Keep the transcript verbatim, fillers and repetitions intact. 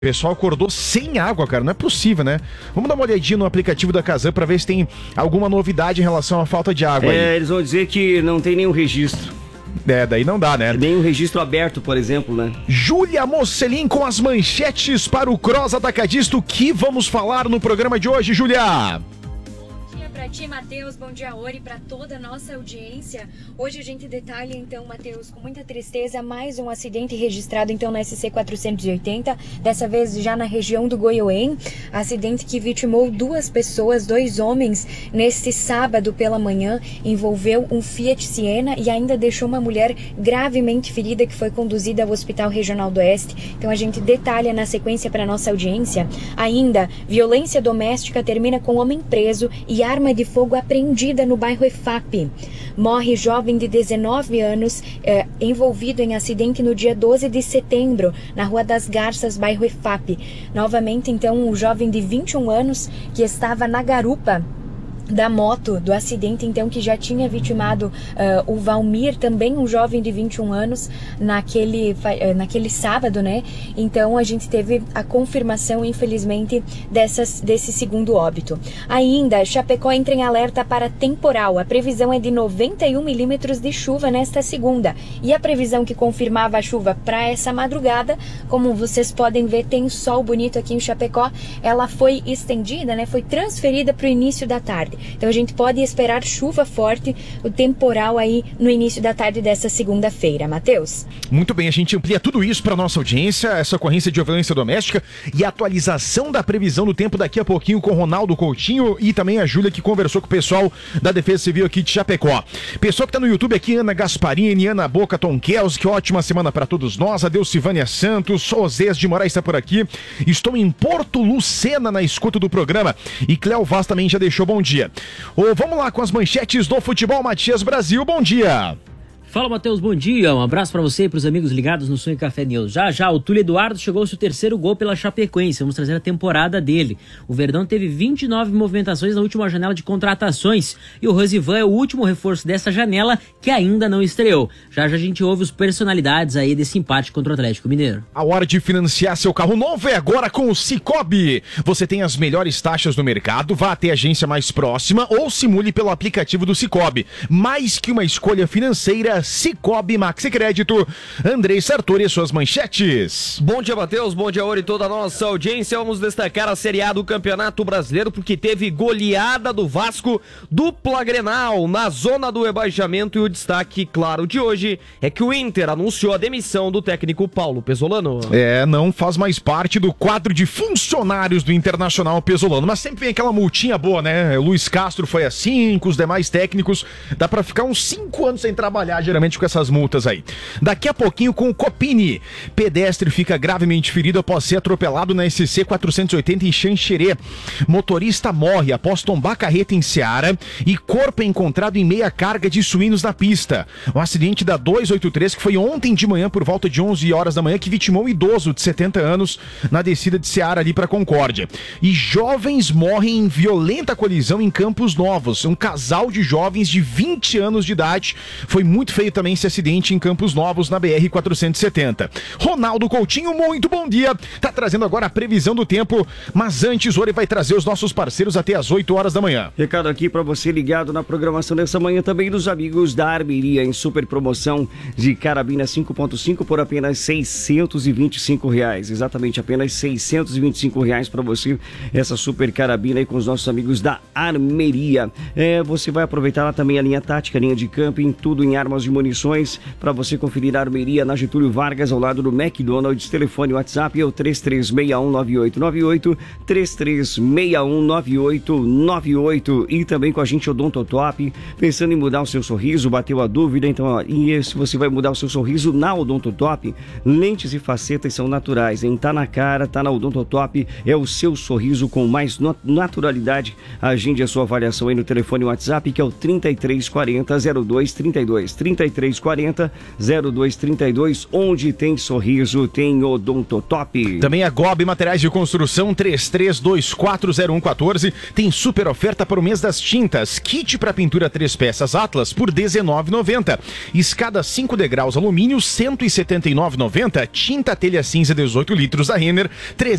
O pessoal acordou sem água, cara, não é possível, né? Vamos dar uma olhadinha no aplicativo da Casan pra ver se tem alguma novidade em relação à falta de água. É, aí. Eles vão dizer que não tem nenhum registro. É, daí não dá, né? Nem um registro aberto, por exemplo, né? Júlia Mocelin com as manchetes para o Cross Atacadista. O que vamos falar no programa de hoje, Júlia? Para ti, Matheus, bom dia, Ori, para toda a nossa audiência. Hoje a gente detalha, então, Matheus, com muita tristeza, mais um acidente registrado, então, na S C quatrocentos e oitenta, dessa vez já na região do Goiôem. Acidente que vitimou duas pessoas, dois homens, neste sábado pela manhã, envolveu um Fiat Siena e ainda deixou uma mulher gravemente ferida que foi conduzida ao Hospital Regional do Oeste. Então, a gente detalha na sequência para nossa audiência. Ainda, violência doméstica termina com homem preso e arma de fogo apreendida no bairro E F A P. Morre jovem de dezenove anos eh, envolvido em acidente no dia doze de setembro, na Rua das Garças, bairro E F A P. Novamente, então, um jovem de vinte e um anos que estava na garupa da moto, do acidente, então, que já tinha vitimado uh, o Valmir, também um jovem de vinte e um anos, naquele, uh, naquele sábado, né? Então, a gente teve a confirmação, infelizmente, dessas, desse segundo óbito. Ainda, Chapecó entra em alerta para temporal. A previsão é de noventa e um milímetros de chuva nesta segunda. E a previsão que confirmava a chuva para essa madrugada, como vocês podem ver, tem sol bonito aqui em Chapecó. Ela foi estendida, né? Foi transferida para o início da tarde. Então a gente pode esperar chuva forte, o temporal aí no início da tarde dessa segunda-feira. Matheus? Muito bem, a gente amplia tudo isso para nossa audiência, essa ocorrência de violência doméstica e a atualização da previsão do tempo daqui a pouquinho com o Ronaldo Coutinho e também a Júlia, que conversou com o pessoal da Defesa Civil aqui de Chapecó. Pessoal que tá no YouTube aqui, Ana Gasparini, Ana Boca, Tom Kels, que ótima semana para todos nós. Adeus, Silvânia Santos, Osés de Moraes está por aqui. Estou em Porto Lucena na escuta do programa e Cléo Vaz também já deixou bom dia. Oh, vamos lá com as manchetes do futebol. Matias Brasil, bom dia. Fala, Matheus, bom dia, um abraço pra você e pros amigos ligados no Sonho Café News. Já já, o Túlio Eduardo chegou ao seu terceiro gol pela Chapecoense, vamos trazer a temporada dele. O Verdão teve vinte e nove movimentações na última janela de contratações e o Rosivan é o último reforço dessa janela que ainda não estreou. Já já a gente ouve os personalidades aí desse empate contra o Atlético Mineiro. A hora de financiar seu carro novo é agora com o Sicoob. Você tem as melhores taxas do mercado, vá até a agência mais próxima ou simule pelo aplicativo do Sicoob. Mais que uma escolha financeira, Sicoob Maxi Crédito. Andrei Sartori e suas manchetes. Bom dia, Matheus, bom dia, Ori, toda a nossa audiência. Vamos destacar a Série A do Campeonato Brasileiro, porque teve goleada do Vasco, dupla Grenal na zona do rebaixamento, e o destaque, claro, de hoje é que o Inter anunciou a demissão do técnico Paulo Pesolano. É, não faz mais parte do quadro de funcionários do Internacional Pesolano, mas sempre vem aquela multinha boa, né? O Luiz Castro foi assim, com os demais técnicos, dá pra ficar uns cinco anos sem trabalhar, geralmente com essas multas aí. Daqui a pouquinho com o Copini. Pedestre fica gravemente ferido após ser atropelado na S C quatrocentos e oitenta em Xanxerê. Motorista morre após tombar carreta em Ceará e corpo é encontrado em meia carga de suínos na pista. Um acidente da duzentos e oitenta e três que foi ontem de manhã por volta de onze horas da manhã que vitimou um idoso de setenta anos na descida de Ceará ali para Concórdia. E jovens morrem em violenta colisão em Campos Novos. Um casal de jovens de vinte anos de idade. Foi muito feio também esse acidente em Campos Novos, na B R quatrocentos e setenta. Ronaldo Coutinho, muito bom dia. Tá trazendo agora a previsão do tempo, mas antes o Ori vai trazer os nossos parceiros até as oito horas da manhã. Recado aqui pra você ligado na programação dessa manhã também dos amigos da Armeria, em super promoção de carabina cinco ponto cinco por apenas seiscentos e vinte e cinco reais. Exatamente, apenas seiscentos e vinte e cinco reais pra você, essa super carabina aí com os nossos amigos da Armeria. É, você vai aproveitar lá também a linha tática, a linha de camping, tudo em armas de munições, para você conferir a Armeria na Getúlio Vargas, ao lado do McDonald's. Telefone WhatsApp é o três três seis um nove oito nove oito, três três seis um nove oito nove oito. E também com a gente Odontotop, pensando em mudar o seu sorriso, bateu a dúvida, então, ó, e se você vai mudar o seu sorriso na Odontotop, lentes e facetas são naturais, hein? Tá na cara, tá na Odontotop, é o seu sorriso com mais naturalidade. Agende a sua avaliação aí no telefone WhatsApp, que é o trinta e três quarenta, zero dois trinta e dois, trinta trinta e três quarenta, zero dois trinta e dois. Onde tem sorriso, tem Odontotop. Também a Gobi Materiais de Construção, três três dois quatro zero um um quatro. Tem super oferta para o mês das tintas. Kit para pintura três peças Atlas por dezenove reais e noventa centavos. Escada cinco degraus alumínio, cento e setenta e nove reais e noventa centavos. Tinta telha cinza dezoito litros da Renner,